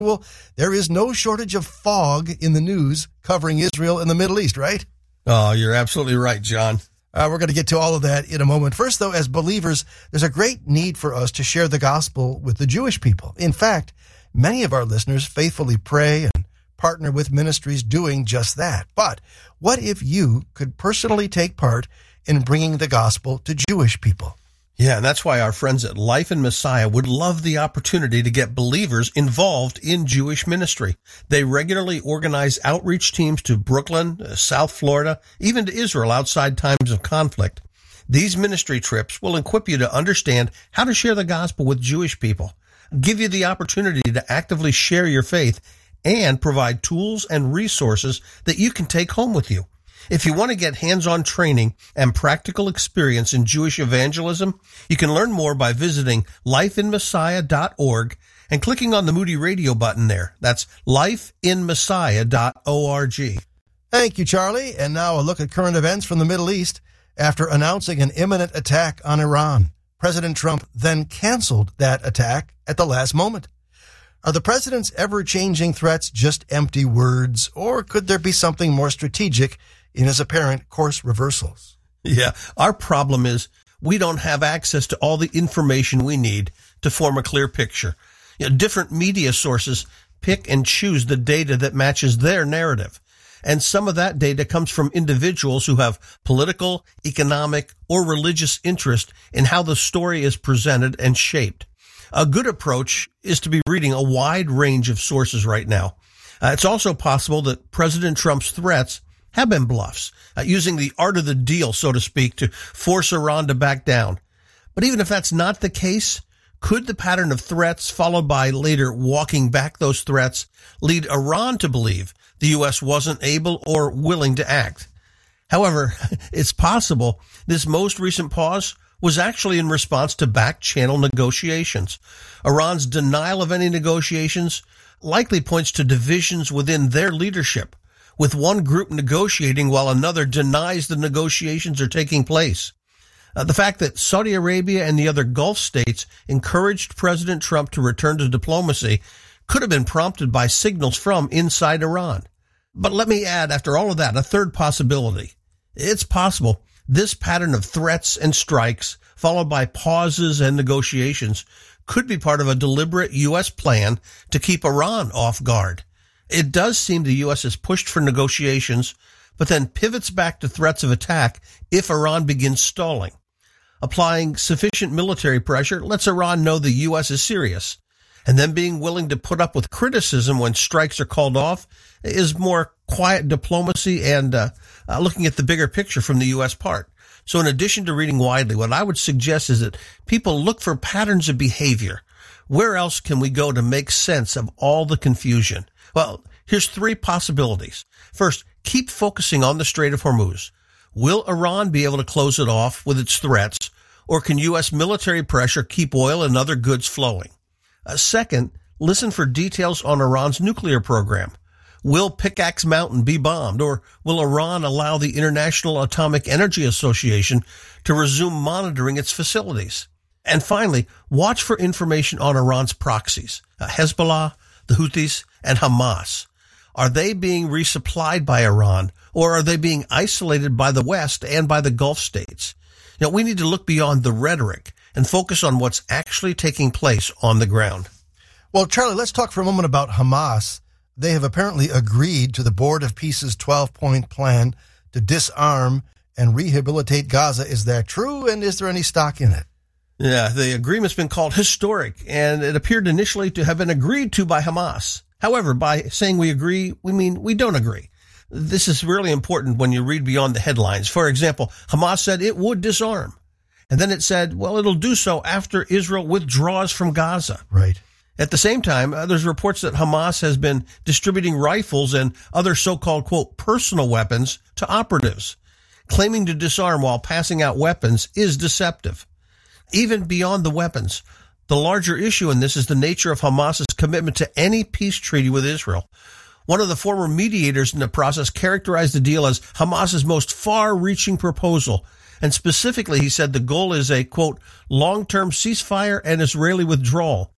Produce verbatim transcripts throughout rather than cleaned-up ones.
Well, there is no shortage of fog in the news covering Israel and the Middle East, right? Oh, you're absolutely right, John. Uh, we're going to get to all of that in a moment. First, though, as believers, there's a great need for us to share the gospel with the Jewish people. In fact, many of our listeners faithfully pray and partner with ministries doing just that. But what if you could personally take part in bringing the gospel to Jewish people? Yeah, and that's why our friends at Life in Messiah would love the opportunity to get believers involved in Jewish ministry. They regularly organize outreach teams to Brooklyn, South Florida, even to Israel outside times of conflict. These ministry trips will equip you to understand how to share the gospel with Jewish people, give you the opportunity to actively share your faith, and provide tools and resources that you can take home with you. If you want to get hands-on training and practical experience in Jewish evangelism, you can learn more by visiting life in messiah dot org and clicking on the Moody Radio button there. That's life in messiah dot org. Thank you, Charlie. And now a look at current events from the Middle East. After announcing an imminent attack on Iran, President Trump then canceled that attack at the last moment. Are the president's ever-changing threats just empty words, or could there be something more strategic in his apparent course reversals? Yeah, our problem is we don't have access to all the information we need to form a clear picture. You know, different media sources pick and choose the data that matches their narrative. And some of that data comes from individuals who have political, economic, or religious interest in how the story is presented and shaped. A good approach is to be reading a wide range of sources right now. Uh, it's also possible that President Trump's threats have been bluffs, uh, using the art of the deal, so to speak, to force Iran to back down. But even if that's not the case, could the pattern of threats followed by later walking back those threats lead Iran to believe the U S wasn't able or willing to act? However, it's possible this most recent pause was actually in response to back-channel negotiations. Iran's denial of any negotiations likely points to divisions within their leadership, with one group negotiating while another denies the negotiations are taking place. Uh, the fact that Saudi Arabia and the other Gulf states encouraged President Trump to return to diplomacy could have been prompted by signals from inside Iran. But let me add, after all of that, a third possibility. It's possible this pattern of threats and strikes, followed by pauses and negotiations, could be part of a deliberate U S plan to keep Iran off guard. It does seem the U S has pushed for negotiations, but then pivots back to threats of attack if Iran begins stalling. Applying sufficient military pressure lets Iran know the U S is serious, and then being willing to put up with criticism when strikes are called off is more quiet diplomacy and uh, uh, looking at the bigger picture from the U S part. So in addition to reading widely, what I would suggest is that people look for patterns of behavior. Where else can we go to make sense of all the confusion? Well, here's three possibilities. First, keep focusing on the Strait of Hormuz. Will Iran be able to close it off with its threats, or can U S military pressure keep oil and other goods flowing? Uh, second, listen for details on Iran's nuclear program. Will Pickaxe Mountain be bombed, or will Iran allow the International Atomic Energy Association to resume monitoring its facilities? And finally, watch for information on Iran's proxies, uh, Hezbollah, the Houthis, and Hamas. Are they being resupplied by Iran, or are they being isolated by the West and by the Gulf states? You know, we need to look beyond the rhetoric and focus on what's actually taking place on the ground. Well, Charlie, let's talk for a moment about Hamas. They have apparently agreed to the Board of Peace's twelve-point plan to disarm and rehabilitate Gaza. Is that true, and is there any stock in it? Yeah, the agreement's been called historic, and it appeared initially to have been agreed to by Hamas. However, by saying we agree, we mean we don't agree. This is really important when you read beyond the headlines. For example, Hamas said it would disarm. And then it said, well, it'll do so after Israel withdraws from Gaza. Right. At the same time, uh, there's reports that Hamas has been distributing rifles and other so-called, quote, personal weapons to operatives. Claiming to disarm while passing out weapons is deceptive. Even beyond the weapons, the larger issue in this is the nature of Hamas's commitment to any peace treaty with Israel. One of the former mediators in the process characterized the deal as Hamas's most far-reaching proposal. And specifically, he said the goal is a, quote, long-term ceasefire and Israeli withdrawal.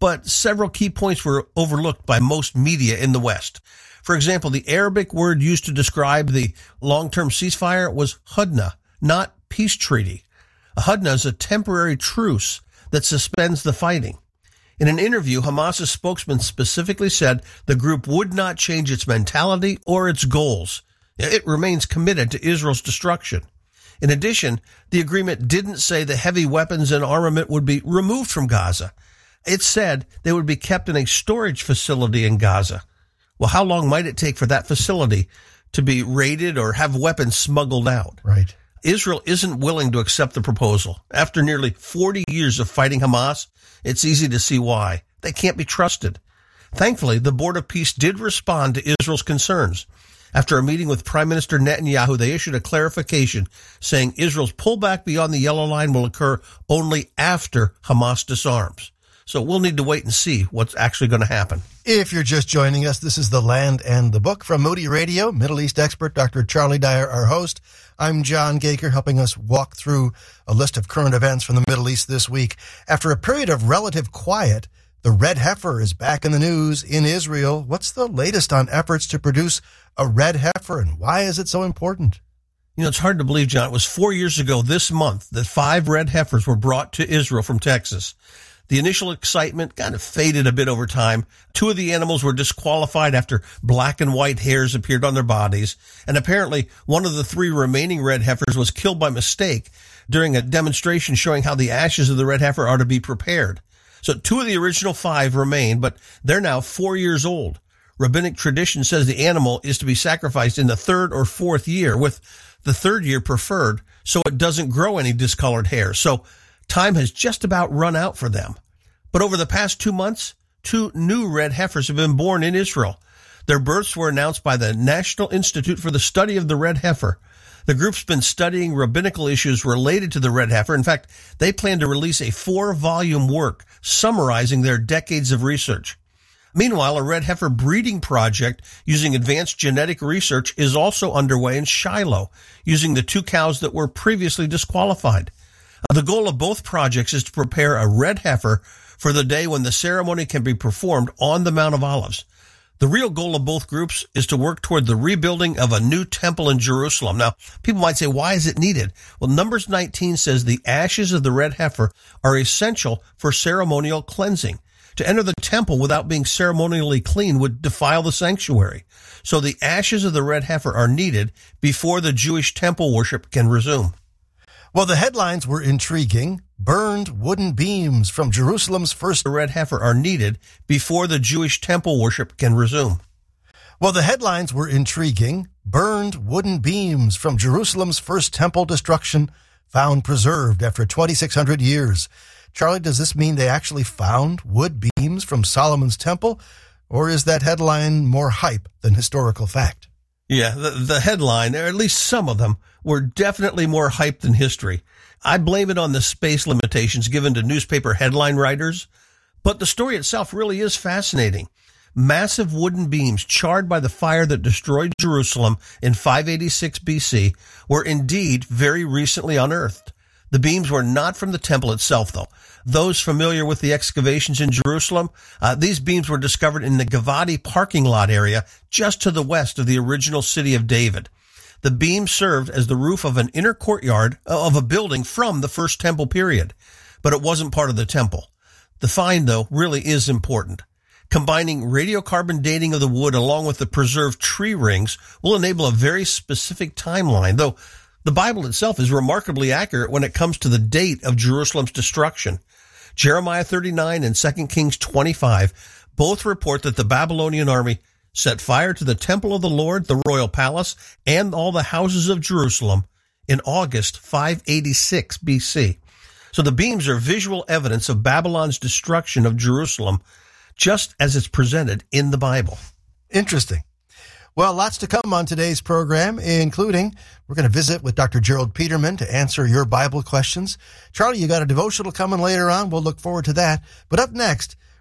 but several key points were overlooked by most media in the West. For example, the Arabic word used to describe the long-term ceasefire was hudna, not peace treaty. A hudna is a temporary truce that suspends the fighting. In an interview, Hamas's spokesman specifically said the group would not change its mentality or its goals. It remains committed to Israel's destruction. In addition, the agreement didn't say the heavy weapons and armament would be removed from Gaza. It said they would be kept in a storage facility in Gaza. Well, how long might it take for that facility to be raided or have weapons smuggled out? Right. Israel isn't willing to accept the proposal. After nearly forty years of fighting Hamas, it's easy to see why. They can't be trusted. Thankfully, the Board of Peace did respond to Israel's concerns. After a meeting with Prime Minister Netanyahu, they issued a clarification saying Israel's pullback beyond the yellow line will occur only after Hamas disarms. So we'll need to wait and see what's actually going to happen. If you're just joining us, this is The Land and the Book from Moody Radio. Middle East expert Doctor Charlie Dyer, our host. I'm John Gaker, helping us walk through a list of current events from the Middle East this week. After a period of relative quiet, the red heifer is back in the news in Israel. What's the latest on efforts to produce a red heifer, and why is it so important? You know, it's hard to believe, John. It was four years ago this month that five red heifers were brought to Israel from Texas. The initial excitement kind of faded a bit over time. Two of the animals were disqualified after black and white hairs appeared on their bodies. And apparently one of the three remaining red heifers was killed by mistake during a demonstration showing how the ashes of the red heifer are to be prepared. So two of the original five remain, but they're now four years old. Rabbinic tradition says the animal is to be sacrificed in the third or fourth year, with the third year preferred so it doesn't grow any discolored hair. So time has just about run out for them. But over the past two months, two new red heifers have been born in Israel. Their births were announced by the National Institute for the Study of the Red Heifer. The group's been studying rabbinical issues related to the red heifer. In fact, they plan to release a four-volume work summarizing their decades of research. Meanwhile, a red heifer breeding project using advanced genetic research is also underway in Shiloh, using the two cows that were previously disqualified. The goal of both projects is to prepare a red heifer for the day when the ceremony can be performed on the Mount of Olives. The real goal of both groups is to work toward the rebuilding of a new temple in Jerusalem. Now, people might say, why is it needed? Well, Numbers nineteen says the ashes of the red heifer are essential for ceremonial cleansing. To enter the temple without being ceremonially clean would defile the sanctuary. So the ashes of the red heifer are needed before the Jewish temple worship can resume. Well, the headlines were intriguing. Burned wooden beams from Jerusalem's first red heifer are needed before the Jewish temple worship can resume. Well, the headlines were intriguing. Burned wooden beams from Jerusalem's first temple destruction found preserved after twenty-six hundred years. Charlie, does this mean they actually found wood beams from Solomon's temple, or is that headline more hype than historical fact? Yeah, the, the headline, or at least some of them, were definitely more hype than history. I blame it on the space limitations given to newspaper headline writers, but the story itself really is fascinating. Massive wooden beams charred by the fire that destroyed Jerusalem in five eighty-six B C were indeed very recently unearthed. The beams were not from the temple itself, though. Those familiar with the excavations in Jerusalem, uh, these beams were discovered in the Givati parking lot area just to the west of the original city of David. The beam served as the roof of an inner courtyard of a building from the first temple period, but it wasn't part of the temple. The find, though, really is important. Combining radiocarbon dating of the wood along with the preserved tree rings will enable a very specific timeline, though the Bible itself is remarkably accurate when it comes to the date of Jerusalem's destruction. Jeremiah thirty-nine and Second Kings twenty-five both report that the Babylonian army set fire to the temple of the Lord, the royal palace, and all the houses of Jerusalem in August five eighty-six B C. So the beams are visual evidence of Babylon's destruction of Jerusalem, just as it's presented in the Bible. Interesting. Well, lots to come on today's program, including we're going to visit with Doctor Gerald Peterman to answer your Bible questions. Charlie, you got a devotional coming later on. We'll look forward to that. But up next,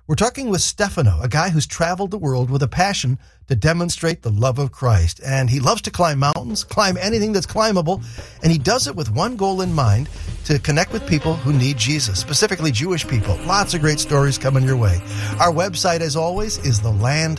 We're talking with Stefano, a guy who's traveled the world with a passion to demonstrate the love of Christ. And he loves to climb mountains, climb anything that's climbable, and he does it with one goal in mind, to connect with people who need Jesus, specifically Jewish people. Lots of great stories coming your way. Our website, as always, is the land